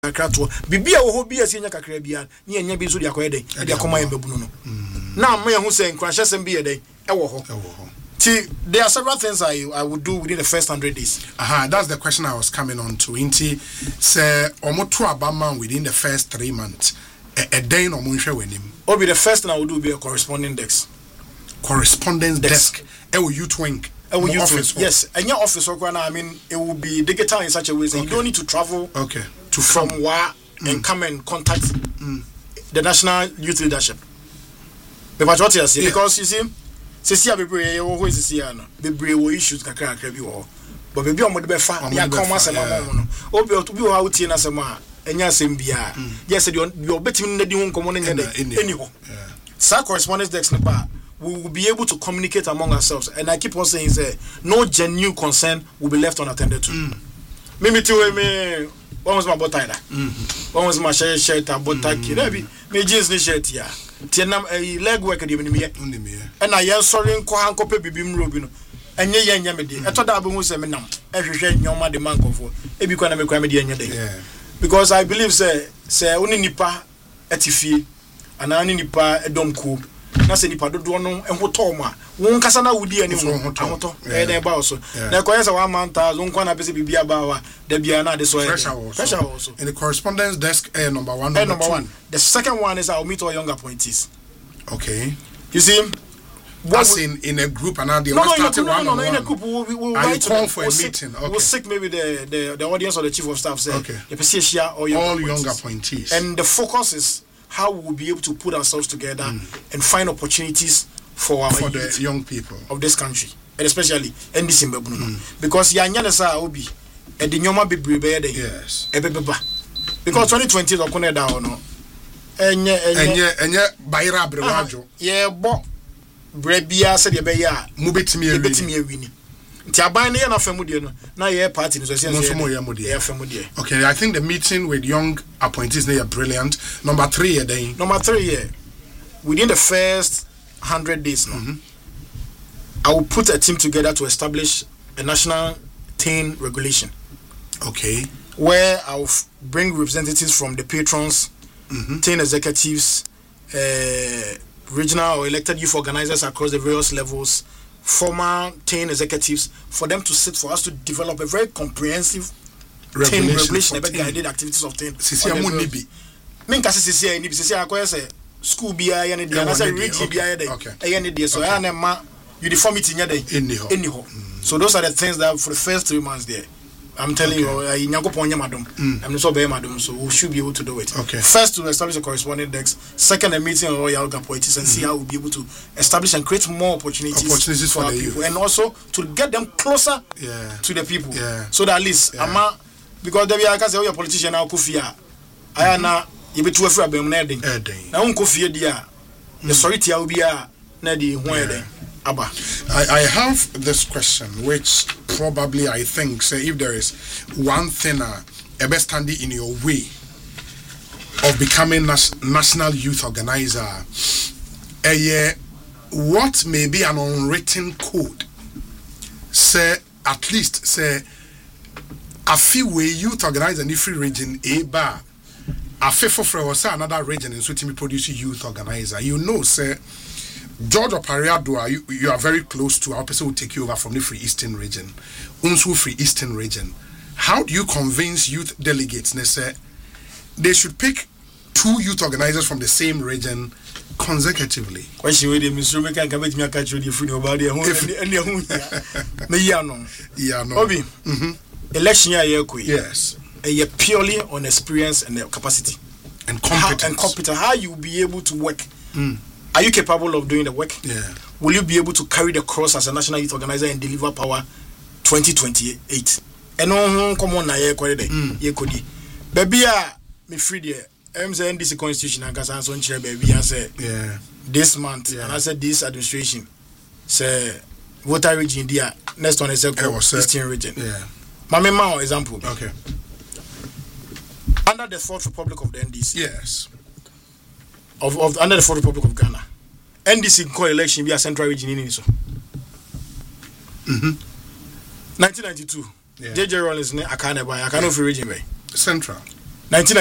krato bibia wo ho bia se nya kakra bia ne enya bi so de akoye den de akoma ye babunu no na me hu se nkrahye sem bi ye den e wo ho see, there are several things I would do within the first 100 days. That's the question I was coming on to. Inti say omoto abama within the first 3 months. A day no munhwe wenim. Or be the first thing I would do be a corresponding desk. Correspondence desk. Youth wing. Office. Yes, and your office work right now, I mean, it will be digital in such a way that you don't need to travel from where and come and contact the national youth leadership. But what you see, because you see, Cecilia Bebre, always is here. Bebre issues kakra bi wo. But bebi omo de be fa ya come as a mama no. Obi to bi wo out here na sama enya asem bia. Yes, you betimi na di ho nkomo na nya anyhow. Sa correspondence desk na pa, we will be able to communicate among ourselves. And I keep on saying say no genuine concern will be left unattended to. Me too me one was my botaida. One was my shirt botaki. Me jeans ni shirt ya. Tienam leg work de me and I am sorry nko hankope bibim robi no enye ye nya me de etoda abu se me nam ehwehwe nyoma de mankofo ebi kwa na me kwa me de enya de because I believe say oni nipa atifie ana oni nipa edomku na se nipa dodo no enhoto ma won kasa na wudi ani mu ahoto dey ba also na ko yesa 1,000 kwa na pese bibia ba wa da bia na de so pressure also in the correspondence desk number 1 number 1 the second one is I'll meet all young appointees. Okay, you see what's in a group and now the no, in a group we'll write call for a meeting. We'll seek maybe the audience or the chief of staff say the all young appointees, and the focus is how we will be able to put ourselves together and find opportunities for the young people of this country, and especially NDC Mbebunu. Because yanya sa obi e de nyoma bebre be dey yes ebebeba because 2020 is okone da no enye bayra brewajo ye bo brebia se de be ya mu betimi awini nti aban ne na famu de no na ye party no so say ye famu de. Okay, I think the meeting with young appointees they are brilliant. Number 3 then within the first 100 days now I will put a team together to establish a national teen regulation. Okay, where I'll bring representatives from the patrons, teen executives, regional or elected youth organizers across the various levels, former teen executives, for them to sit for us to develop a very comprehensive teen regulation about guided activities of teen. School bia ya ne dia na say reach bia ya dey ne dia so ya na ma uniformity nya dey anyhow. So those are the things that for the first 3 months there I'm telling you Nyakopon nya madom I'm so be madom, so we should be able to do it. First, to establish a corresponding desk. Second, a meeting of Royal Appointees and see how we'll be able to establish and create more opportunities for our people, and also to get them closer to the people, so that at least because there I can say your politician now kufia ayana you be too afraid of them now unko fie dia the sorry tia obi a na di ho eden aba. I have this question which probably I think say if there is one thing ever standing in your way of becoming national youth organizer, what may be an unwritten code say at least say a few way youth organizer in the free region bar a faithful for was another region in which we produce youth organizer. You know, say George Opariadua, you are very close to our person who take you over from the Free Eastern region. Unsu Free Eastern region. How do you convince youth delegates they should pick 2 youth organizers from the same region consecutively? Question with Mr. Meka can make me catch you free nobody Obi. Election year yes. Purely on experience and capacity and competence. How you be able to work. Are you capable of doing the work? Will you be able to carry the cross as a national youth organizer and deliver power 2028? And no come on na ye kodi. Baby me free there. NDC constitution and kasa so nchire baby and say this month and I said this administration say voter region there next one is Eastern region. Mama ma example. Okay. Under the Fourth Republic of the NDC. Yes. Under the Fourth Republic of Ghana. NDC co-election be a central region in so. 1992. JJ Rollins ne akane ba akane of region be. Central. 19